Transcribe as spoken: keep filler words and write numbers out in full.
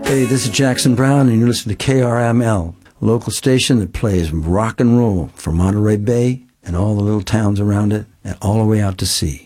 Hey, this is Jackson Brown, and you're listening to K R M L, a local station that plays rock and roll from Monterey Bay and all the little towns around it and all the way out to sea.